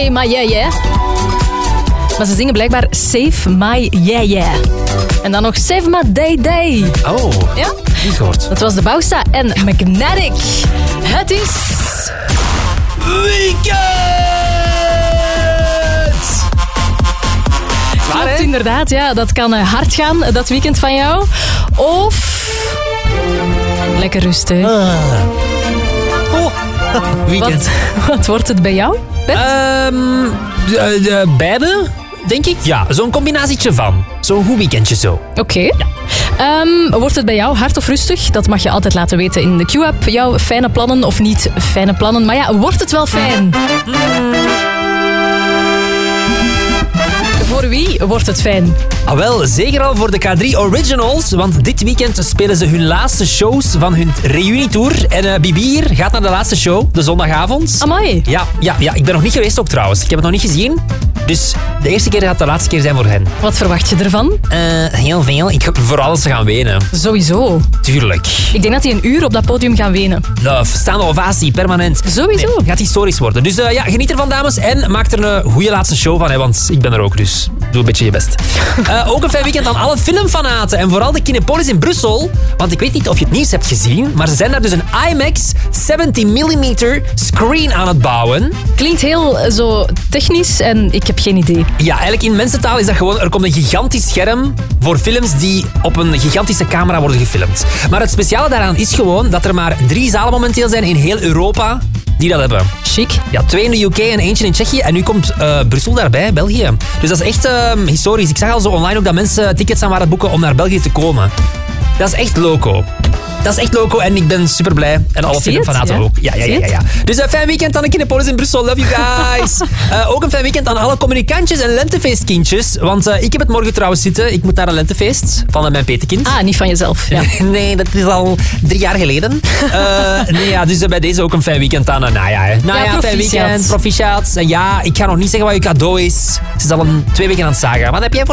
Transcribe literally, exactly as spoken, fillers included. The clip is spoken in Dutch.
Say My Yeah Yeah. Maar ze zingen blijkbaar Save My Yeah Yeah. En dan nog Save My Day Day. Oh, ja? Niet gehoord. Dat was de Bouwsta en Magnetic. Het is... Weekend! Klaar, Klopt, hè? inderdaad. Ja, dat kan hard gaan, dat weekend van jou. Of... lekker rusten. Ah. Oh, weekend. Wat, wat wordt het bij jou, Bert? Um, de, de, beide, denk ik. Ja, zo'n combinatietje van. Zo'n goed weekendje zo. Oké. Okay. Ja. Um, wordt het bij jou hard of rustig? Dat mag je altijd laten weten in de Q-app. Jouw fijne plannen of niet fijne plannen. Maar ja, wordt het wel fijn? Mm. Voor wie wordt het fijn? Ah, wel, zeker al voor de K drie Originals, want dit weekend spelen ze hun laatste shows van hun reunietour. En uh, Bibi hier gaat naar de laatste show, de zondagavond. Amai. Ja, ja, ja, ik ben nog niet geweest ook trouwens. Ik heb het nog niet gezien. Dus de eerste keer gaat de laatste keer zijn voor hen. Wat verwacht je ervan? Uh, heel veel. Ik ga vooral ze gaan wenen. Sowieso. Tuurlijk. Ik denk dat die een uur op dat podium gaan wenen. Nou, staande ovatie, permanent. Sowieso. Nee, gaat historisch worden. Dus uh, ja, geniet ervan, dames. En maak er een goede laatste show van, hè, want ik ben er ook, dus doe een beetje je best. Uh, ook een fijn weekend aan alle filmfanaten. En vooral de Kinepolis in Brussel. Want ik weet niet of je het nieuws hebt gezien, maar ze zijn daar dus een IMAX zeventig millimeter screen aan het bouwen. Klinkt heel uh, zo technisch en ik heb geen idee. Ja, eigenlijk in mensentaal is dat gewoon... Er komt een gigantisch scherm voor films die op een gigantische camera worden gefilmd. Maar het speciale daaraan is gewoon dat er maar drie zalen momenteel zijn in heel Europa die dat hebben. Chic. Ja, twee in de U K en eentje in Tsjechië. En nu komt uh, Brussel daarbij, België. Dus dat is echt uh, historisch. Ik zag al zo online ook dat mensen tickets aan waren boeken om naar België te komen. Dat is echt loco. Dat is echt loco en ik ben super blij. En alle filmfanaten ja? ook. Ja, ja, ja, ja, ja. Dus een fijn weekend aan de Kinepolis in Brussel. Love you guys. uh, ook een fijn weekend aan alle communicantjes en lentefeestkindjes. Want uh, ik heb het morgen trouwens zitten. Ik moet naar een lentefeest van uh, mijn petekind. Ah, niet van jezelf. Ja. Nee, dat is al drie jaar geleden. Uh, nee, ja, dus uh, bij deze ook een fijn weekend aan. Uh, nou ja, hè. Nou ja, ja fijn weekend. Proficiat. Uh, ja, ik ga nog niet zeggen wat je cadeau is. Ze is al een, twee weken aan het zagen. Wat heb jij voor